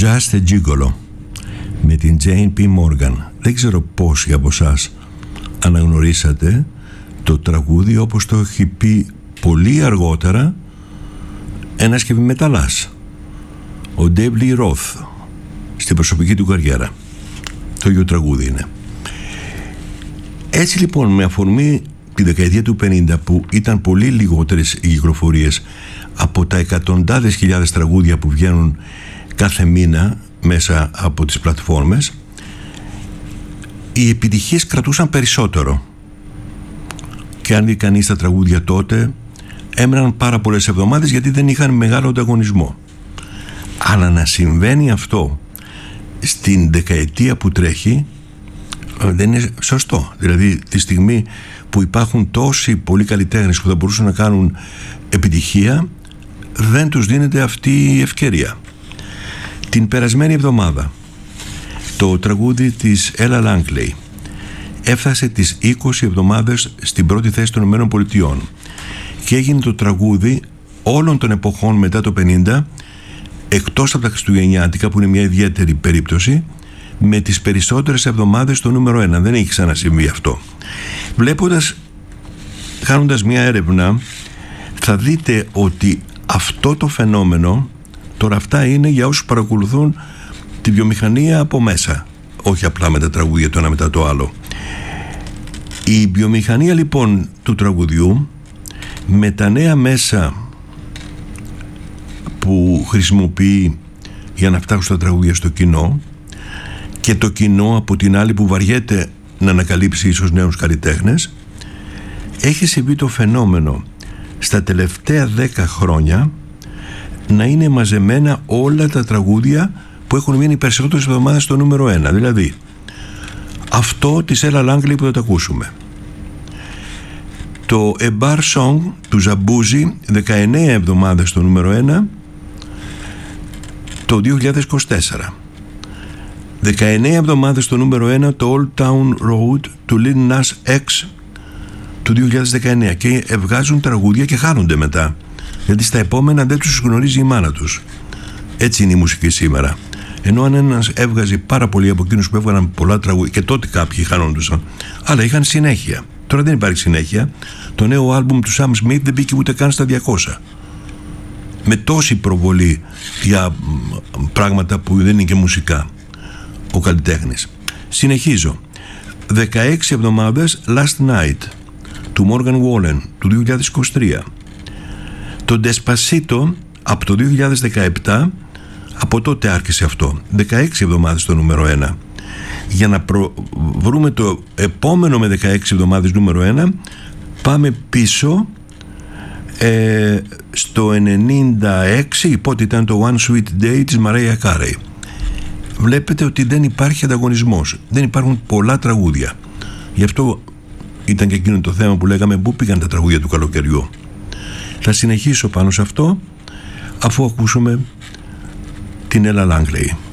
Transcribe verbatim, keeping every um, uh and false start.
Just a Gigolo με την Jane P. Morgan. Δεν ξέρω πόσοι από εσάς αναγνωρίσατε το τραγούδι όπως το έχει πει πολύ αργότερα ένας heavy μεταλλάς, ο Dave Lee Roth, στην προσωπική του καριέρα. Το ίδιο τραγούδι είναι. Έτσι λοιπόν, με αφορμή τη δεκαετία του πενήντα, που ήταν πολύ λιγότερες οι κυκλοφορίες από τα εκατοντάδες χιλιάδες τραγούδια που βγαίνουν κάθε μήνα μέσα από τις πλατφόρμες, οι επιτυχίες κρατούσαν περισσότερο. Και αν δει κανείς τα τραγούδια τότε, έμεναν πάρα πολλές εβδομάδες γιατί δεν είχαν μεγάλο ανταγωνισμό. Αλλά να συμβαίνει αυτό στην δεκαετία που τρέχει δεν είναι σωστό. Δηλαδή τη στιγμή που υπάρχουν τόσοι πολλοί καλλιτέχνες που θα μπορούσαν να κάνουν επιτυχία, δεν τους δίνεται αυτή η ευκαιρία. Την περασμένη εβδομάδα το τραγούδι της Ella Langley έφτασε τις είκοσι εβδομάδες στην πρώτη θέση των Ηνωμένων Πολιτειών και έγινε το τραγούδι όλων των εποχών μετά το πενήντα, εκτός από τα χριστουγεννιάτικα που είναι μια ιδιαίτερη περίπτωση, με τις περισσότερες εβδομάδες στο νούμερο ένα. Δεν έχει ξανασυμβεί αυτό. Βλέποντας, κάνοντας μια έρευνα, θα δείτε ότι αυτό το φαινόμενο, τώρα αυτά είναι για όσους παρακολουθούν τη βιομηχανία από μέσα, όχι απλά με τα τραγούδια το ένα μετά το άλλο. Η βιομηχανία λοιπόν του τραγουδιού, με τα νέα μέσα που χρησιμοποιεί για να φτάσουν τα τραγούδια στο κοινό, και το κοινό από την άλλη που βαριέται να ανακαλύψει ίσως νέους καλλιτέχνες, έχει συμβεί το φαινόμενο στα τελευταία δέκα χρόνια να είναι μαζεμένα όλα τα τραγούδια που έχουν μείνει περισσότερες εβδομάδες στο νούμερο ένα. Δηλαδή αυτό της Ella Langley που θα το ακούσουμε, το A Bar Song του Ζαμπούζη, δεκαεννέα εβδομάδες στο νούμερο ένα το δύο χιλιάδες είκοσι τέσσερα, δεκαεννέα εβδομάδες στο νούμερο ένα το Old Town Road του Lil Nas X του δύο χιλιάδες δεκαεννέα, και βγάζουν τραγούδια και χάνονται μετά, γιατί στα επόμενα δεν τους γνωρίζει η μάνα τους. Έτσι είναι η μουσική σήμερα. Ενώ αν ένας έβγαζε πάρα πολλοί από εκείνους που έβγαλαν πολλά τραγούδια, και τότε κάποιοι χάνοντουσαν, αλλά είχαν συνέχεια. Τώρα δεν υπάρχει συνέχεια. Το νέο άλμπουμ του Sam Smith δεν μπήκε ούτε καν στα διακόσια, με τόση προβολή για πράγματα που δεν είναι και μουσικά ο καλλιτέχνης. Συνεχίζω. δεκαέξι εβδομάδες Last Night του Morgan Wallen του δύο χιλιάδες είκοσι τρία. Το Despacito από το δύο χιλιάδες δεκαεπτά, από τότε άρχισε αυτό, δεκαέξι εβδομάδες στο νούμερο ένα. Για να προ... βρούμε το επόμενο με δεκαέξι εβδομάδες νούμερο ένα, πάμε πίσω ε, στο ενενήντα έξι, πότε ήταν το One Sweet Day της Mariah Carey. Βλέπετε ότι δεν υπάρχει ανταγωνισμός, δεν υπάρχουν πολλά τραγούδια. Γι' αυτό ήταν και εκείνο το θέμα που λέγαμε πού πήγαν τα τραγούδια του καλοκαιριού. Θα συνεχίσω πάνω σε αυτό αφού ακούσουμε την Ella Langley.